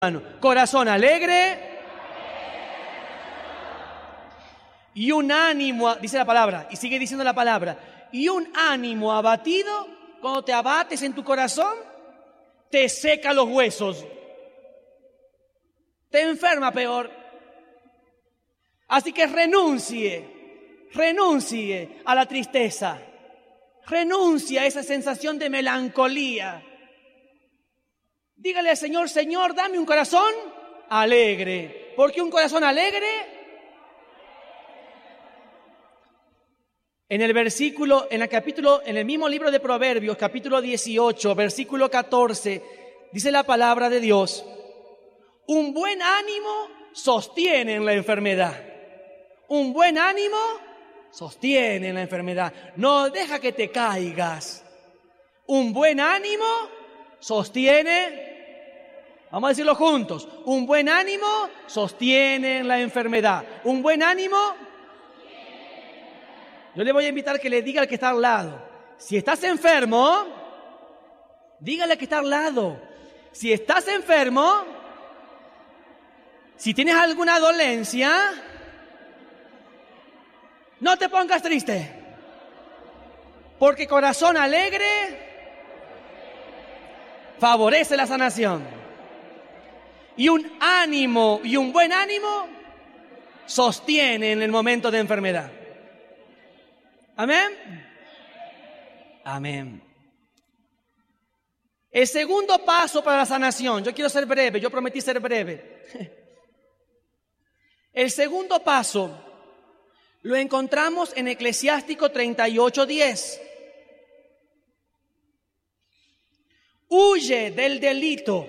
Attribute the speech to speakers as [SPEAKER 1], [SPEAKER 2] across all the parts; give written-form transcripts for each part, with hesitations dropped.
[SPEAKER 1] Corazón alegre y un ánimo, dice la palabra, y sigue diciendo la palabra, y un ánimo abatido, cuando te abates en tu corazón, te seca los huesos, te enferma peor. Así que renuncie a la tristeza, renuncie a esa sensación de melancolía. Dígale al Señor, Señor, dame un corazón alegre, porque un corazón alegre, en el mismo libro de Proverbios, capítulo 18, versículo 14, dice la palabra de Dios, un buen ánimo sostiene en la enfermedad. Un buen ánimo sostiene en la enfermedad. No deja que te caigas. Un buen ánimo sostiene. Vamos a decirlo juntos. Un buen ánimo sostiene en la enfermedad. Un buen ánimo. Yo le voy a invitar que le diga al que está al lado. Si estás enfermo, dígale al que está al lado. Si estás enfermo, si tienes alguna dolencia, no te pongas triste. Porque corazón alegre favorece la sanación. Y un buen ánimo sostiene en el momento de enfermedad. ¿Amén? Amén. El segundo paso para la sanación, yo quiero ser breve, yo prometí ser breve. El segundo paso lo encontramos en Eclesiástico 38:10. Huye del delito.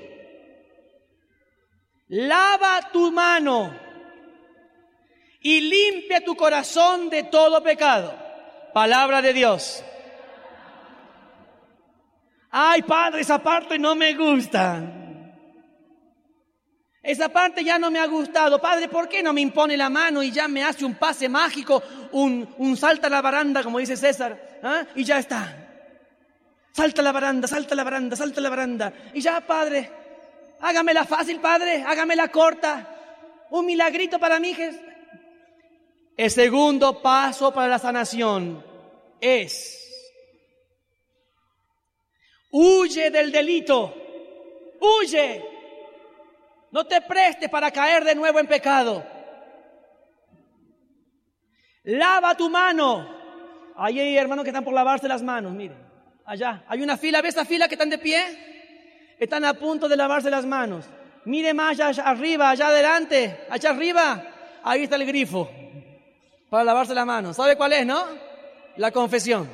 [SPEAKER 1] Lava tu mano y limpia tu corazón de todo pecado. Palabra de Dios. Ay, Padre, esa parte no me gusta. Esa parte ya no me ha gustado. Padre, ¿por qué no me impone la mano y ya me hace un pase mágico, un salta a la baranda, como dice César? ¿Ah? Y ya está. Salta a la baranda, salta a la baranda, salta a la baranda. Y ya, Padre, hágamela fácil, Padre, hágamela corta. Un milagrito para mí. El segundo paso para la sanación es: huye del delito. Huye. No te prestes para caer de nuevo en pecado. Lava tu mano. Ahí hay hermanos que están por lavarse las manos, miren. Allá, hay una fila, ¿ves esa fila que están de pie? Están a punto de lavarse las manos. Mire más allá arriba, allá adelante, allá arriba. Ahí está el grifo para lavarse las manos. ¿Sabe cuál es, no? La confesión.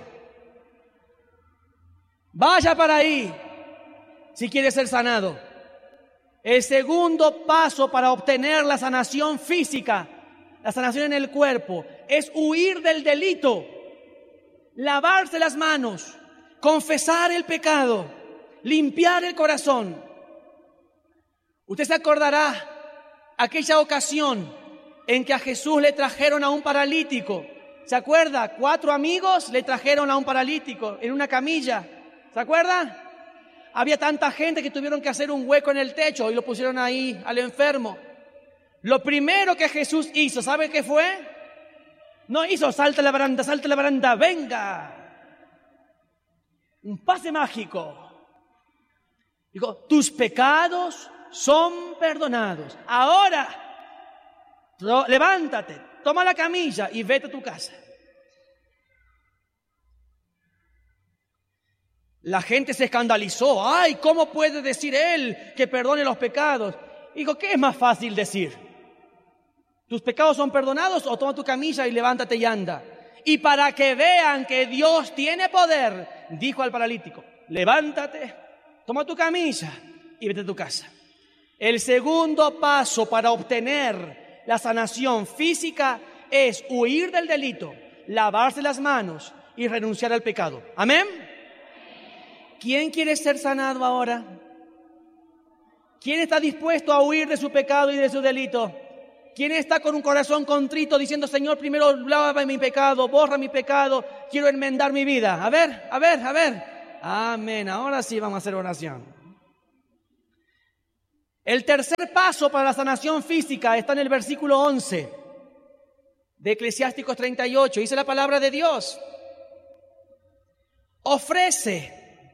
[SPEAKER 1] Vaya para ahí si quiere ser sanado. El segundo paso para obtener la sanación física, la sanación en el cuerpo, es huir del delito, lavarse las manos, confesar el pecado, limpiar el corazón. Usted se acordará aquella ocasión en que a Jesús le trajeron a un paralítico. ¿Se acuerda? 4 amigos le trajeron a un paralítico en una camilla. ¿Se acuerda? Había tanta gente que tuvieron que hacer un hueco en el techo y lo pusieron ahí al enfermo. Lo primero que Jesús hizo, ¿sabe qué fue? No hizo salta la baranda, venga. Un pase mágico. Dijo, tus pecados son perdonados. Ahora, levántate, toma la camilla y vete a tu casa. La gente se escandalizó. Ay, ¿cómo puede decir él que perdone los pecados? Digo, ¿qué es más fácil decir? ¿Tus pecados son perdonados o toma tu camilla y levántate y anda? Y para que vean que Dios tiene poder, dijo al paralítico, levántate, toma tu camilla y vete a tu casa. El segundo paso para obtener la sanación física es huir del delito, lavarse las manos y renunciar al pecado. ¿Amén? ¿Quién quiere ser sanado ahora? ¿Quién está dispuesto a huir de su pecado y de su delito? ¿Quién está con un corazón contrito diciendo, Señor, primero lava mi pecado, borra mi pecado, quiero enmendar mi vida? A ver. Amén, ahora sí vamos a hacer oración. El tercer paso para la sanación física está en el versículo 11 de Eclesiásticos 38. Dice la palabra de Dios: ofrece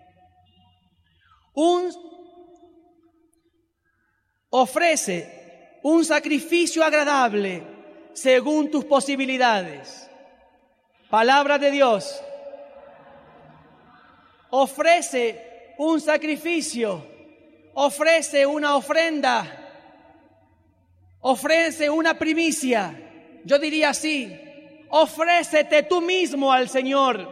[SPEAKER 1] un sacrificio agradable según tus posibilidades. Palabra de Dios. Ofrece un sacrificio, ofrece una ofrenda, ofrece una primicia. Yo diría así: ofrécete tú mismo al Señor.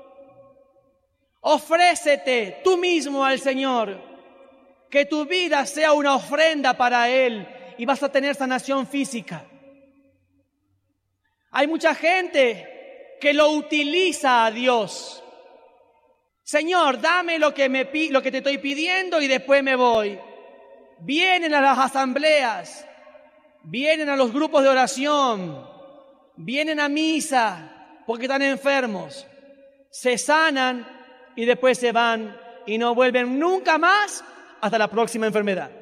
[SPEAKER 1] Ofrécete tú mismo al Señor. Que tu vida sea una ofrenda para Él y vas a tener sanación física. Hay mucha gente que lo utiliza a Dios. Señor, dame lo que te estoy pidiendo y después me voy. Vienen a las asambleas, vienen a los grupos de oración, vienen a misa porque están enfermos, se sanan y después se van y no vuelven nunca más hasta la próxima enfermedad.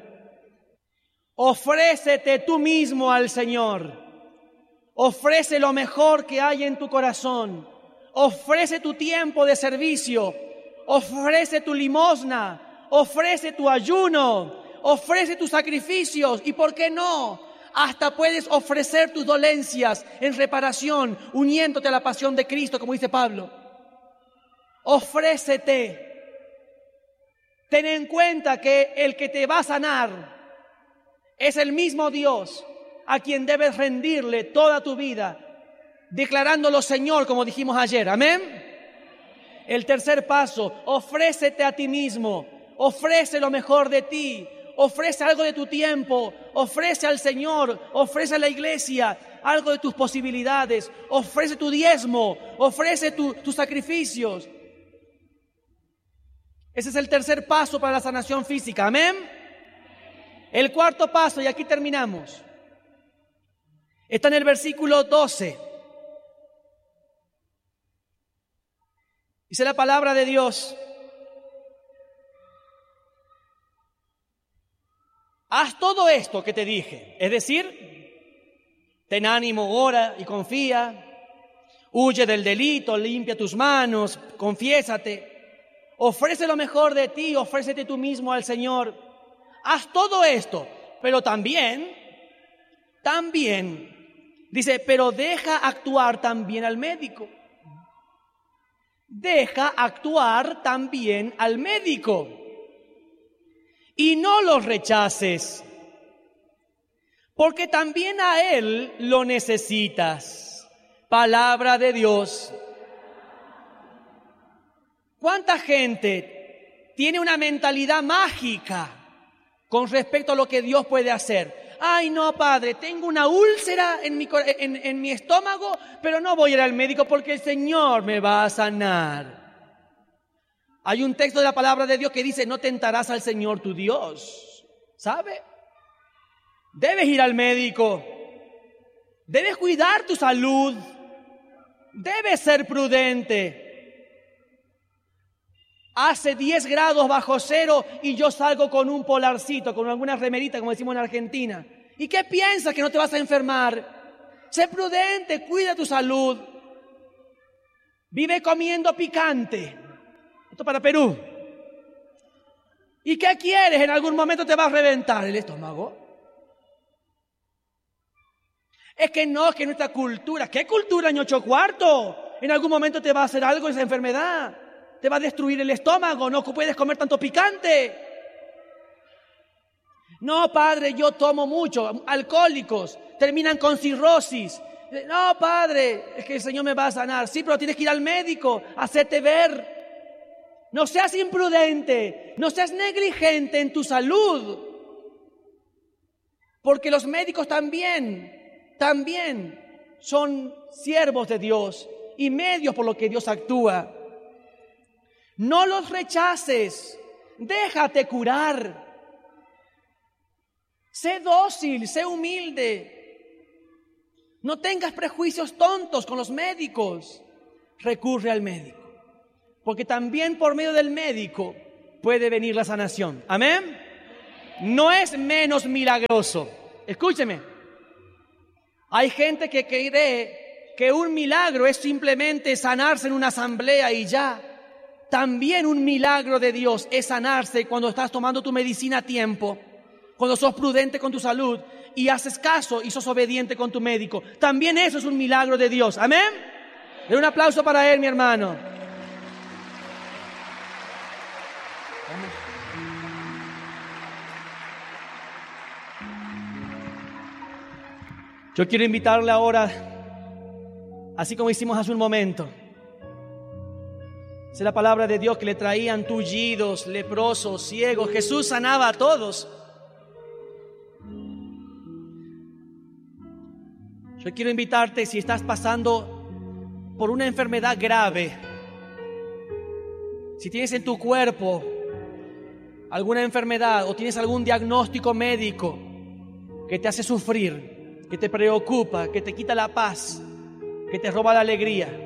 [SPEAKER 1] Ofrécete tú mismo al Señor. Ofrece lo mejor que hay en tu corazón. Ofrece tu tiempo de servicio. Ofrece tu limosna. Ofrece tu ayuno. Ofrece tus sacrificios. Y ¿por qué no? Hasta puedes ofrecer tus dolencias en reparación, uniéndote a la pasión de Cristo, como dice Pablo. Ofrécete. Ten en cuenta que el que te va a sanar es el mismo Dios a quien debes rendirle toda tu vida, declarándolo Señor, como dijimos ayer. Amén. El tercer paso: ofrécete a ti mismo, ofrece lo mejor de ti, ofrece algo de tu tiempo, ofrece al Señor, ofrece a la iglesia algo de tus posibilidades, ofrece tu diezmo, ofrece tus sacrificios. Ese es el tercer paso para la sanación física. Amén. El cuarto paso, y aquí terminamos, está en el versículo 12. Dice la palabra de Dios: haz todo esto que te dije, es decir, ten ánimo, ora y confía, huye del delito, limpia tus manos, confiésate. Ofrece lo mejor de ti, ofrécete tú mismo al Señor. Haz todo esto, pero también, dice, pero deja actuar también al médico. Deja actuar también al médico. Y no los rechaces, porque también a él lo necesitas. Palabra de Dios. ¿Cuánta gente tiene una mentalidad mágica con respecto a lo que Dios puede hacer? Ay, no, Padre, tengo una úlcera en mi estómago, pero no voy a ir al médico porque el Señor me va a sanar. Hay un texto de la palabra de Dios que dice: no tentarás al Señor tu Dios. ¿Sabe? Debes ir al médico. Debes cuidar tu salud. Debes ser prudente. Hace 10 grados bajo cero y yo salgo con un polarcito, con alguna remerita, como decimos en Argentina. ¿Y qué piensas? ¿Que no te vas a enfermar? Sé prudente, cuida tu salud. Vive comiendo picante. Esto para Perú. ¿Y qué quieres? En algún momento te va a reventar el estómago. Es que nuestra cultura. ¿Qué cultura, ñocho cuarto? En algún momento te va a hacer algo esa enfermedad. Te va a destruir el estómago, no puedes comer tanto picante. No, Padre, yo tomo mucho. Alcohólicos terminan con cirrosis. No, Padre, es que el Señor me va a sanar. Sí, pero tienes que ir al médico, hacerte ver. No seas imprudente, no seas negligente en tu salud. Porque los médicos también son siervos de Dios y medios por los que Dios actúa. No los rechaces, déjate curar. Sé dócil, sé humilde. No tengas prejuicios tontos con los médicos. Recurre al médico, porque también por medio del médico puede venir la sanación. Amén. no es menos milagroso. Escúcheme. Hay gente que cree que un milagro es simplemente sanarse en una asamblea y ya. También un milagro de Dios es sanarse cuando estás tomando tu medicina a tiempo, cuando sos prudente con tu salud y haces caso y sos obediente con tu médico. También eso es un milagro de Dios. Amén. Den un aplauso para él, mi hermano. Yo quiero invitarle ahora, así como hicimos hace un momento. Es la palabra de Dios que le traían tullidos, leprosos, ciegos. Jesús sanaba a todos. Yo quiero invitarte, si estás pasando por una enfermedad grave, si tienes en tu cuerpo alguna enfermedad o tienes algún diagnóstico médico que te hace sufrir, que te preocupa, que te quita la paz, que te roba la alegría,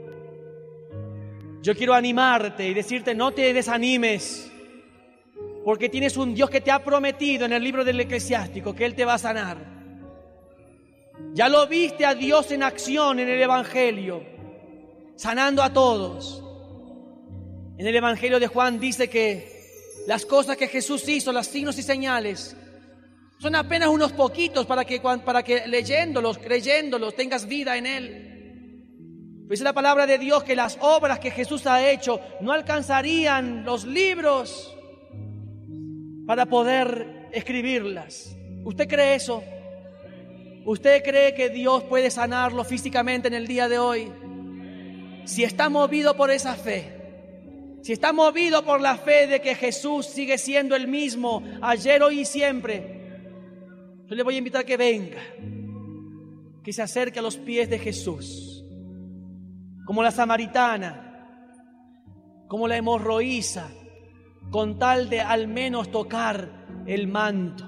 [SPEAKER 1] yo quiero animarte y decirte: no te desanimes, porque tienes un Dios que te ha prometido en el libro del Eclesiástico que Él te va a sanar. Ya lo viste a Dios en acción en el Evangelio, sanando a todos. En el Evangelio de Juan dice que las cosas que Jesús hizo, los signos y señales, son apenas unos poquitos para que leyéndolos, creyéndolos, tengas vida en Él. Dice la palabra de Dios que las obras que Jesús ha hecho no alcanzarían los libros para poder escribirlas. ¿Usted cree eso? ¿Usted cree que Dios puede sanarlo físicamente en el día de hoy? Si está movido por esa fe, si está movido por la fe de que Jesús sigue siendo el mismo ayer, hoy y siempre, yo le voy a invitar a que venga, que se acerque a los pies de Jesús, como la samaritana, como la hemorroísa, con tal de al menos tocar el manto.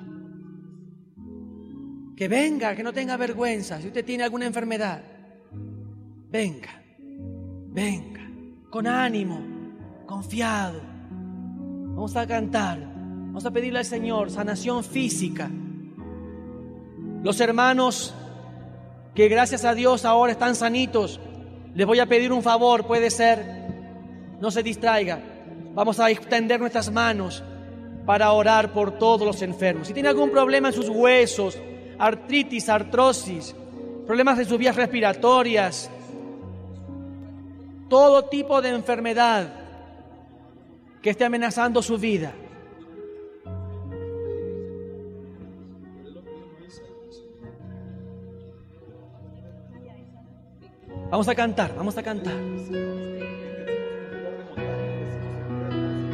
[SPEAKER 1] Que venga, que no tenga vergüenza. Si usted tiene alguna enfermedad, venga, con ánimo, confiado. Vamos a cantar, vamos a pedirle al Señor sanación física. Los hermanos que gracias a Dios ahora están sanitos, les voy a pedir un favor, puede ser, no se distraiga. Vamos a extender nuestras manos para orar por todos los enfermos. Si tiene algún problema en sus huesos, artritis, artrosis, problemas de sus vías respiratorias, todo tipo de enfermedad que esté amenazando su vida, vamos a cantar, vamos a cantar.